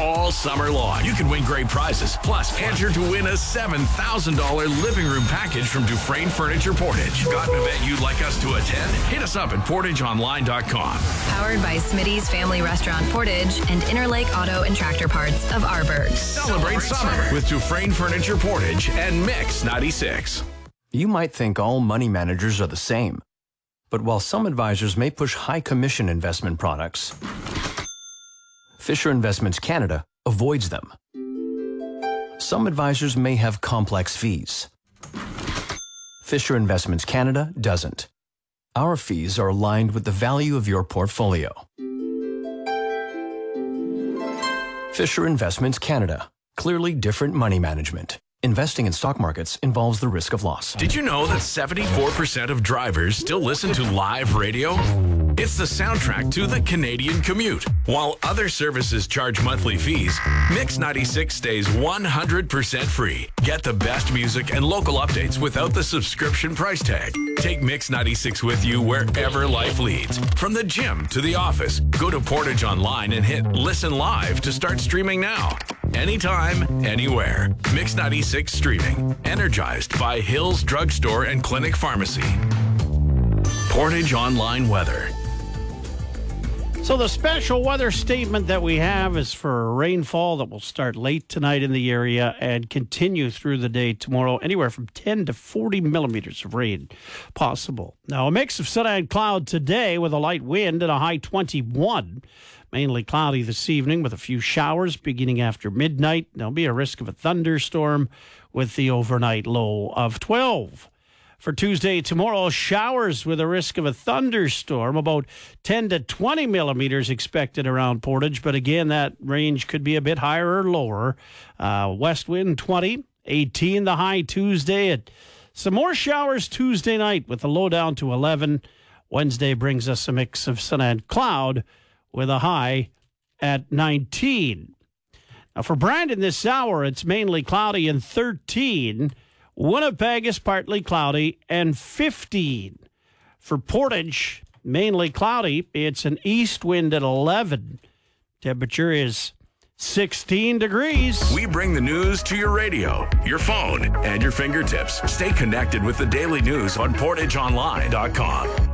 all summer long. You can win great prizes. Plus, enter to win a $7,000 living room package from Dufresne Furniture Portage. Got an event you'd like us to attend? Hit us up at portageonline.com. Powered by Smitty's Family Restaurant Portage and Interlake Auto and Tractor Parts of Arborg. Celebrate summer with Dufresne Furniture Portage and Mix 96. You might think all money managers are the same. But while some advisors may push high commission investment products, Fisher Investments Canada avoids them. Some advisors may have complex fees. Fisher Investments Canada doesn't. Our fees are aligned with the value of your portfolio. Fisher Investments Canada. Clearly different money management. Investing in stock markets involves the risk of loss. Did you know that 74% of drivers still listen to live radio? It's the soundtrack to the Canadian commute. While other services charge monthly fees, Mix 96 stays 100% free. Get the best music and local updates without the subscription price tag. Take Mix 96 with you wherever life leads. From the gym to the office, go to Portage Online and hit Listen Live to start streaming now. Anytime, anywhere. Mix 96 streaming. Energized by Hills Drugstore and Clinic Pharmacy. Portage Online weather. So the special weather statement that we have is for rainfall that will start late tonight in the area and continue through the day tomorrow, anywhere from 10 to 40 millimeters of rain possible. Now, a mix of sun and cloud today with a light wind and a high 21. Mainly cloudy this evening with a few showers beginning after midnight. There'll be a risk of a thunderstorm with the overnight low of 12. For Tuesday, tomorrow, showers with a risk of a thunderstorm, about 10 to 20 millimeters expected around Portage. But again, that range could be a bit higher or lower. West wind 20, 18 the high Tuesday. Some more showers Tuesday night with the low down to 11. Wednesday brings us a mix of sun and cloud with a high at 19. Now for Brandon this hour, it's mainly cloudy and 13. Winnipeg is partly cloudy and 15. For Portage, mainly cloudy. It's an east wind at 11. Temperature is 16 degrees. We bring the news to your radio, your phone, and your fingertips. Stay connected with the daily news on portageonline.com.